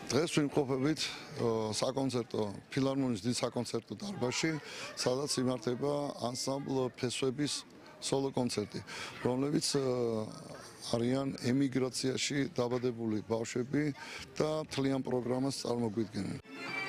დღეს ვიმყოფებით საკონცერტო ფილარმონიის დიდ საკონცერტო დარბაზში, სადაც იმართება ანსამბლ ფესვების სოლო კონცერტი, რომლებიც არიან ემიგრაციაში დაბადებული ბავშვები და მთლიან პროგრამას წარმოგვიდგენენ.